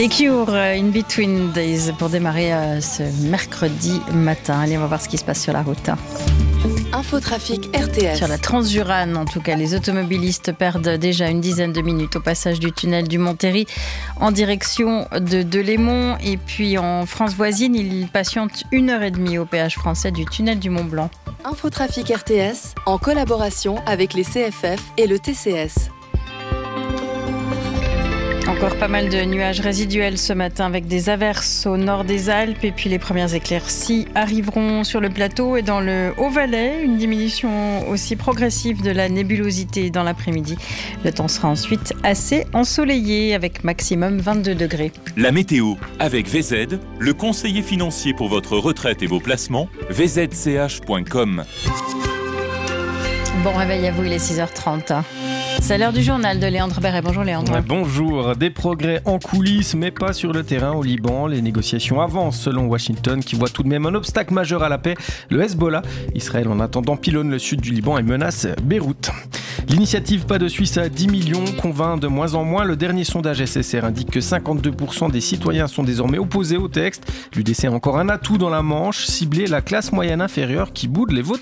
Et Cure, In Between Days, pour démarrer ce mercredi matin. Allez, on va voir ce qui se passe sur la route. Infotrafic RTS. Sur la Transurane, en tout cas, les automobilistes perdent déjà une dizaine de minutes au passage du tunnel du Montéry en direction de Delémont. Et puis en France voisine, ils patientent 1h30 au péage français du tunnel du Mont-Blanc. Infotrafic RTS, en collaboration avec les CFF et le TCS. Encore pas mal de nuages résiduels ce matin avec des averses au nord des Alpes et puis les premières éclaircies arriveront sur le plateau et dans le Haut-Valais. Une diminution aussi progressive de la nébulosité dans l'après-midi. Le temps sera ensuite assez ensoleillé avec maximum 22 degrés. La météo avec VZ, le conseiller financier pour votre retraite et vos placements, vzch.com. Bon réveil à vous, il est 6h30. C'est l'heure du journal de Léandre Berret. Bonjour Léandre. Bonjour. Des progrès en coulisses, mais pas sur le terrain au Liban. Les négociations avancent selon Washington, qui voit tout de même un obstacle majeur à la paix, le Hezbollah. Israël, en attendant, pilonne le sud du Liban et menace Beyrouth. L'initiative Pas de Suisse à 10 millions convainc de moins en moins. Le dernier sondage SSR indique que 52% des citoyens sont désormais opposés au texte. L'UDC a encore un atout dans la manche, cibler la classe moyenne inférieure qui boude les votants.